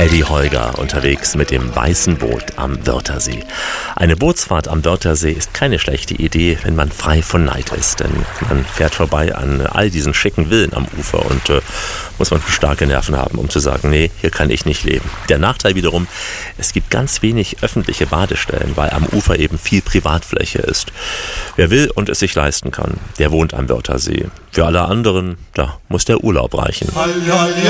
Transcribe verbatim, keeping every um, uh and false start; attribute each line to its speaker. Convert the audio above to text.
Speaker 1: Eddie Heuger unterwegs mit dem weißen Boot am Wörthersee. Eine Bootsfahrt am Wörthersee ist keine schlechte Idee, wenn man frei von Neid ist. Denn man fährt vorbei an all diesen schicken Villen am Ufer und äh, muss man starke Nerven haben, um zu sagen, nee, hier kann ich nicht leben. Der Nachteil wiederum, es gibt ganz wenig öffentliche Badestellen, weil am Ufer eben viel Privatfläche ist. Wer will und es sich leisten kann, der wohnt am Wörthersee. Für alle anderen, da muss der Urlaub reichen.